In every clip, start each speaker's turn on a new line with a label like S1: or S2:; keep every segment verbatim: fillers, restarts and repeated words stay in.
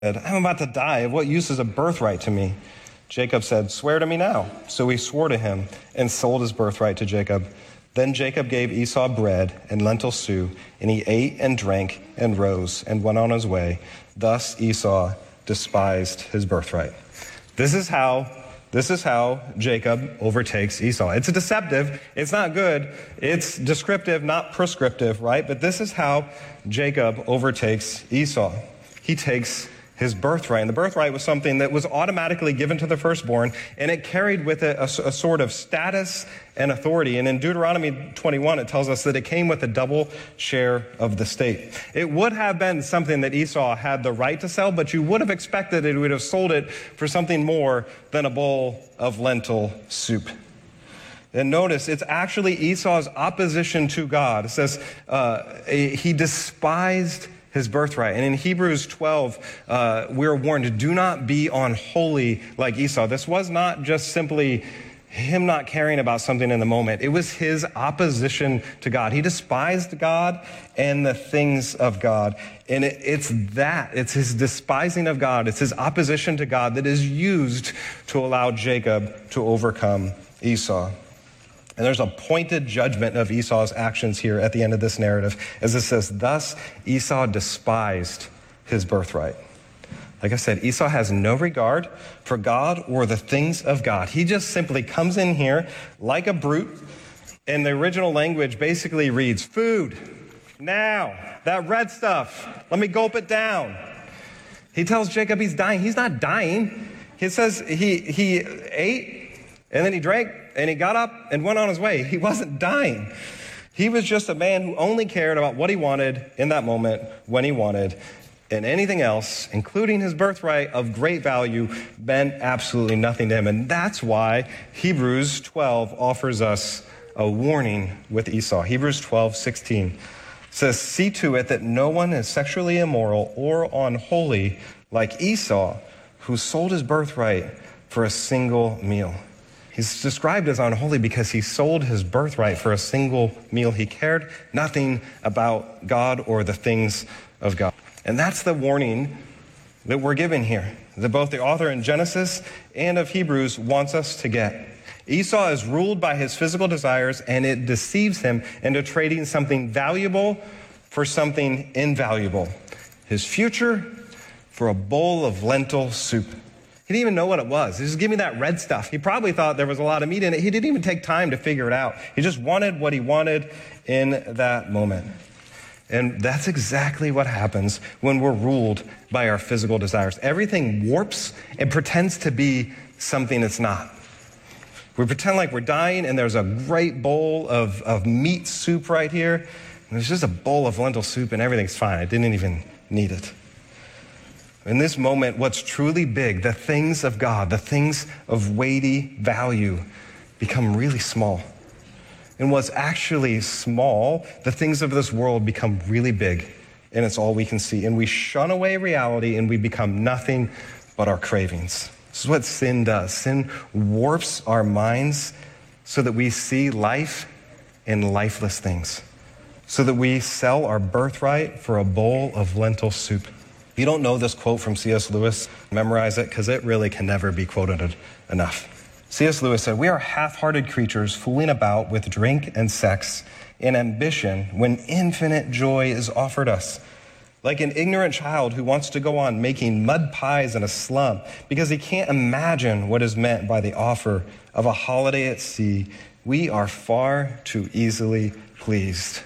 S1: I'm about to die. Of what use is a birthright to me? Jacob said, swear to me now. So he swore to him and sold his birthright to Jacob. Then Jacob gave Esau bread and lentil stew, and he ate and drank and rose and went on his way. Thus Esau despised his birthright. This is how, this is how Jacob overtakes Esau. It's deceptive. It's not good. It's descriptive, not prescriptive, right? But this is how Jacob overtakes Esau. He takes his birthright. And the birthright was something that was automatically given to the firstborn, and it carried with it a, a sort of status and authority. And in Deuteronomy twenty-one, it tells us that it came with a double share of the state. It would have been something that Esau had the right to sell, but you would have expected that he would have sold it for something more than a bowl of lentil soup. And notice, it's actually Esau's opposition to God. It says uh, he despised his birthright. And in Hebrews twelve, uh, we're warned to do not be unholy like Esau. This was not just simply him not caring about something in the moment. It was his opposition to God. He despised God and the things of God. And it, it's that, it's his despising of God, it's his opposition to God that is used to allow Jacob to overcome Esau. And there's a pointed judgment of Esau's actions here at the end of this narrative, as it says, thus Esau despised his birthright. Like I said, Esau has no regard for God or the things of God. He just simply comes in here like a brute, and the original language basically reads, food, now, that red stuff, let me gulp it down. He tells Jacob he's dying. He's not dying. He says he, he ate, and then he drank, and he got up and went on his way. He wasn't dying. He was just a man who only cared about what he wanted in that moment, when he wanted, and anything else, including his birthright of great value, meant absolutely nothing to him. And that's why Hebrews twelve offers us a warning with Esau. Hebrews twelve sixteen says, see to it that no one is sexually immoral or unholy like Esau, who sold his birthright for a single meal. He's described as unholy because he sold his birthright for a single meal. He cared nothing about God or the things of God. And that's the warning that we're given here, that both the author in Genesis and of Hebrews wants us to get. Esau is ruled by his physical desires, and it deceives him into trading something valuable for something invaluable. His future for a bowl of lentil soup. He didn't even know what it was. He just gave me that red stuff. He probably thought there was a lot of meat in it. He didn't even take time to figure it out. He just wanted what he wanted in that moment. And that's exactly what happens when we're ruled by our physical desires. Everything warps and pretends to be something it's not. We pretend like we're dying and there's a great bowl of, of meat soup right here. And there's just a bowl of lentil soup and everything's fine. I didn't even need it. In this moment, what's truly big, the things of God, the things of weighty value, become really small. And what's actually small, the things of this world, become really big, and it's all we can see. And we shun away reality, and we become nothing but our cravings. This is what sin does. Sin warps our minds so that we see life in lifeless things, so that we sell our birthright for a bowl of lentil soup. If you don't know this quote from C S Lewis, memorize it, because it really can never be quoted enough. C S Lewis said, we are half-hearted creatures fooling about with drink and sex and ambition when infinite joy is offered us. Like an ignorant child who wants to go on making mud pies in a slum because he can't imagine what is meant by the offer of a holiday at sea, we are far too easily pleased.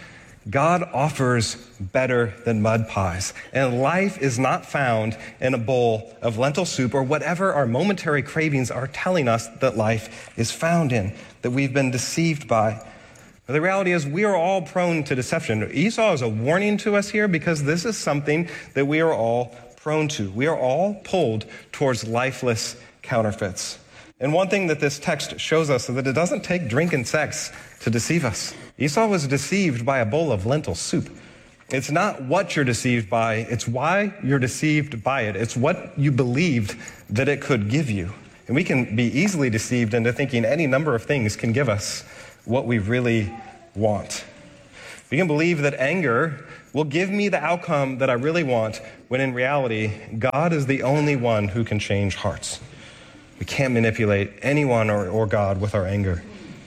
S1: God offers better than mud pies, and life is not found in a bowl of lentil soup or whatever our momentary cravings are telling us that life is found in, that we've been deceived by. But the reality is we are all prone to deception. Esau is a warning to us here because this is something that we are all prone to. We are all pulled towards lifeless counterfeits. And one thing that this text shows us is that it doesn't take drink and sex to deceive us. Esau was deceived by a bowl of lentil soup. It's not what you're deceived by, it's why you're deceived by it. It's what you believed that it could give you. And we can be easily deceived into thinking any number of things can give us what we really want. We can believe that anger will give me the outcome that I really want, when in reality, God is the only one who can change hearts. We can't manipulate anyone or, or God with our anger.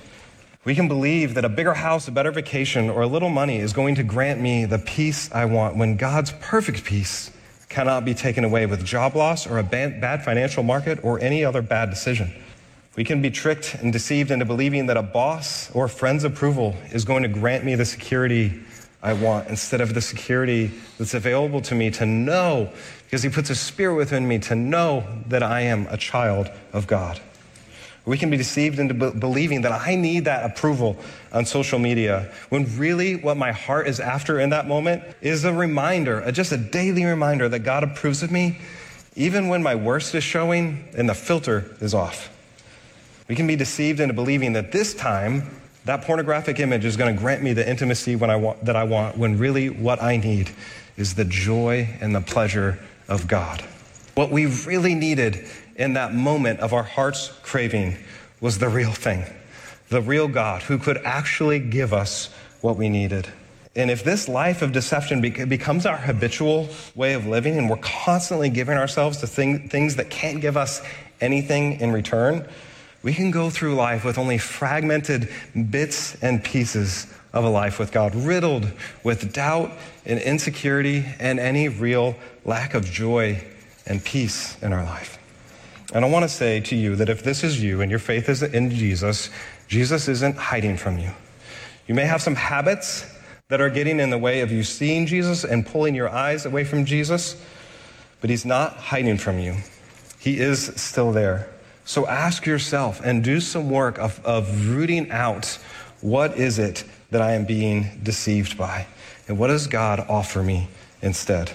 S1: We can believe that a bigger house, a better vacation, or a little money is going to grant me the peace I want, when God's perfect peace cannot be taken away with job loss or a bad, bad financial market or any other bad decision. We can be tricked and deceived into believing that a boss or friend's approval is going to grant me the security I want, instead of the security that's available to me to know, because he puts a spirit within me to know that I am a child of God. We can be deceived into be- believing that I need that approval on social media, when really what my heart is after in that moment is a reminder, a, just a daily reminder that God approves of me, even when my worst is showing and the filter is off. We can be deceived into believing that this time, that pornographic image is going to grant me the intimacy when I want, that I want, when really what I need is the joy and the pleasure of God. What we really needed in that moment of our heart's craving was the real thing, the real God who could actually give us what we needed. And if this life of deception be- becomes our habitual way of living, and we're constantly giving ourselves to thing- things that can't give us anything in return, we can go through life with only fragmented bits and pieces of a life with God, riddled with doubt and insecurity and any real lack of joy and peace in our life. And I want to say to you that if this is you and your faith is in Jesus, Jesus isn't hiding from you. You may have some habits that are getting in the way of you seeing Jesus and pulling your eyes away from Jesus, but he's not hiding from you. He is still there. So ask yourself and do some work of, of rooting out, what is it that I am being deceived by? And what does God offer me instead?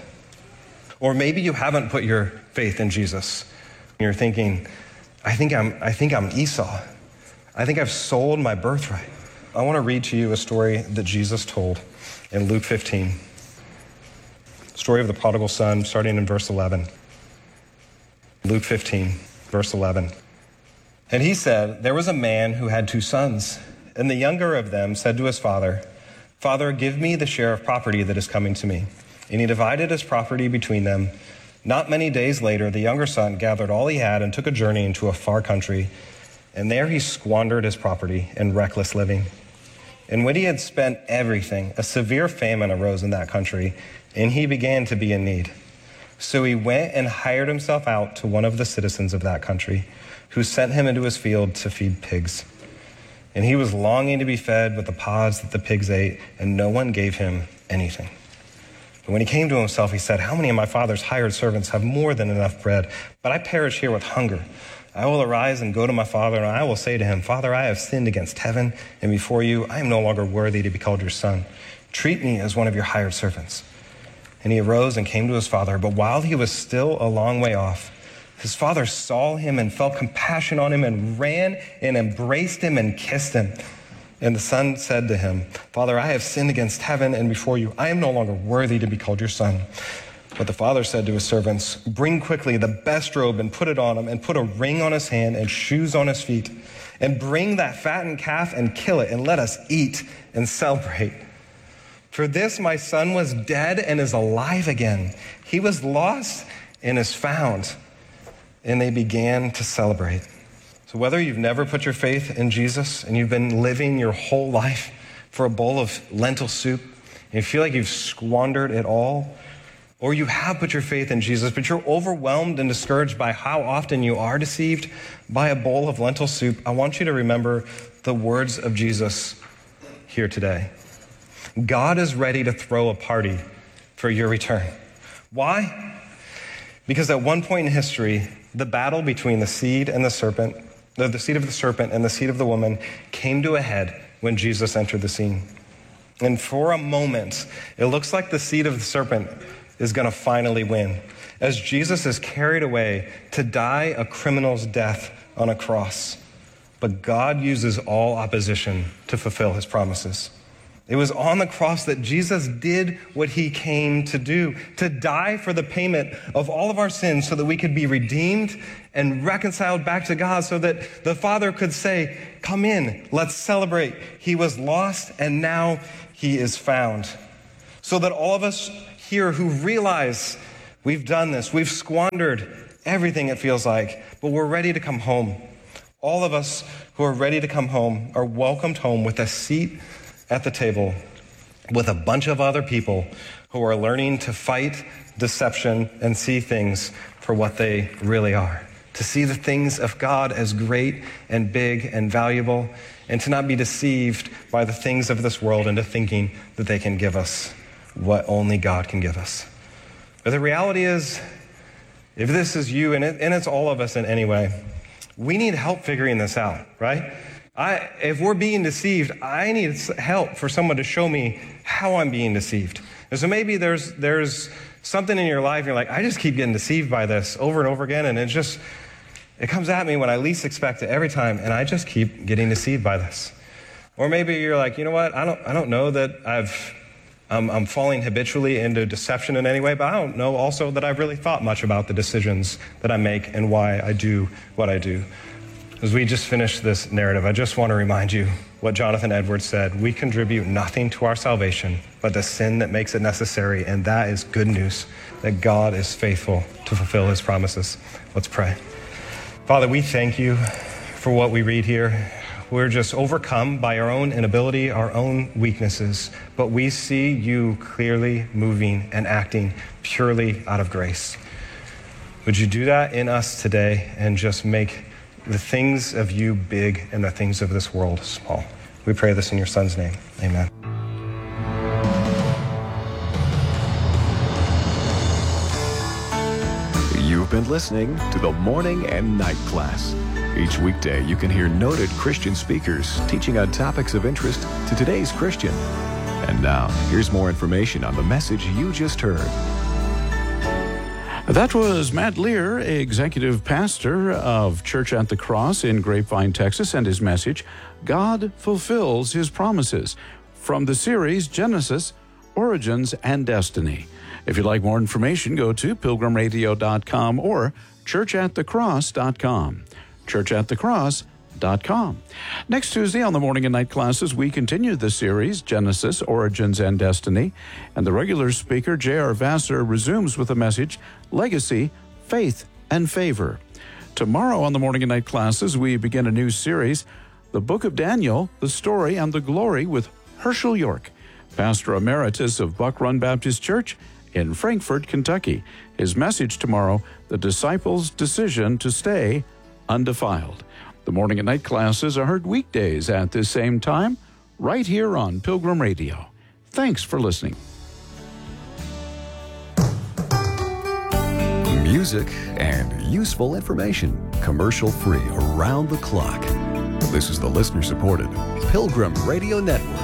S1: Or maybe you haven't put your faith in Jesus. You're thinking, I think I'm, I think I'm Esau. I think I've sold my birthright. I want to read to you a story that Jesus told in Luke fifteen. Story of the prodigal son, starting in verse eleven. Luke fifteen. Verse eleven. And he said, there was a man who had two sons, and the younger of them said to his father, Father, give me the share of property that is coming to me. And he divided his property between them. Not many days later, the younger son gathered all he had and took a journey into a far country, and there he squandered his property in reckless living. And when he had spent everything, a severe famine arose in that country, and he began to be in need. So he went and hired himself out to one of the citizens of that country, who sent him into his field to feed pigs. And he was longing to be fed with the pods that the pigs ate, and no one gave him anything. But when he came to himself, he said, how many of my father's hired servants have more than enough bread, but I perish here with hunger? I will arise and go to my father, and I will say to him, Father, I have sinned against heaven, and before you I am no longer worthy to be called your son. Treat me as one of your hired servants. And he arose and came to his father. But while he was still a long way off, his father saw him and felt compassion on him and ran and embraced him and kissed him. And the son said to him, Father, I have sinned against heaven and before you. I am no longer worthy to be called your son. But the father said to his servants, bring quickly the best robe and put it on him, and put a ring on his hand and shoes on his feet. And bring that fattened calf and kill it, and let us eat and celebrate. For this my son was dead and is alive again. He was lost and is found. And they began to celebrate. So whether you've never put your faith in Jesus and you've been living your whole life for a bowl of lentil soup, and you feel like you've squandered it all, or you have put your faith in Jesus, but you're overwhelmed and discouraged by how often you are deceived by a bowl of lentil soup, I want you to remember the words of Jesus here today. God is ready to throw a party for your return. Why? Because at one point in history, the battle between the seed and the serpent, the, the seed of the serpent and the seed of the woman came to a head when Jesus entered the scene. And for a moment, it looks like the seed of the serpent is going to finally win, as Jesus is carried away to die a criminal's death on a cross. But God uses all opposition to fulfill his promises. It was on the cross that Jesus did what he came to do, to die for the payment of all of our sins so that we could be redeemed and reconciled back to God, so that the Father could say, come in, let's celebrate. He was lost and now he is found. so that all of us here who realize we've done this, we've squandered everything it feels like, but we're ready to come home. All of us who are ready to come home are welcomed home with a seat at the table with a bunch of other people who are learning to fight deception and see things for what they really are. To see the things of God as great and big and valuable, and to not be deceived by the things of this world into thinking that they can give us what only God can give us. But the reality is, if this is you, and, it, and it's all of us in any way, we need help figuring this out, right? I, if we're being deceived, I need help for someone to show me how I'm being deceived. And so maybe there's there's something in your life, you're like, I just keep getting deceived by this over and over again, and it just, it comes at me when I least expect it every time, and I just keep getting deceived by this. Or maybe you're like, you know what, I don't I don't know that I've I'm, I'm falling habitually into deception in any way, but I don't know also that I've really thought much about the decisions that I make and why I do what I do. As we just finished this narrative, I just want to remind you what Jonathan Edwards said. We contribute nothing to our salvation but the sin that makes it necessary, and that is good news, that God is faithful to fulfill his promises. Let's pray. Father, we thank you for what we read here. We're just overcome by our own inability, our own weaknesses, but we see you clearly moving and acting purely out of grace. Would you do that in us today and just make the things of you big and the things of this world small? We pray this in your Son's name. Amen.
S2: You've been listening to the Morning and Night Class. Each weekday, you can hear noted Christian speakers teaching on topics of interest to today's Christian. And now, here's more information on the message you just heard.
S3: That was Matt Lear, executive pastor of Church at the Cross in Grapevine, Texas, and his message, God Fulfills His Promises, from the series Genesis, Origins, and Destiny. If you'd like more information, go to pilgrim radio dot com or church at the cross dot com. church at the cross dot com. Next Tuesday on the Morning and Night Classes, we continue the series, Genesis, Origins, and Destiny, and the regular speaker, J R. Vassar, resumes with a message, Legacy, Faith, and Favor. Tomorrow on the Morning and Night Classes, we begin a new series, The Book of Daniel, the Story and the Glory, with Herschel York, Pastor Emeritus of Buck Run Baptist Church in Frankfort, Kentucky. His message tomorrow, The Disciples' Decision to Stay Undefiled. The Morning and Night Classes are heard weekdays at this same time, right here on Pilgrim Radio. Thanks for listening.
S2: Music and useful information, commercial-free around the clock. This is the listener-supported Pilgrim Radio Network.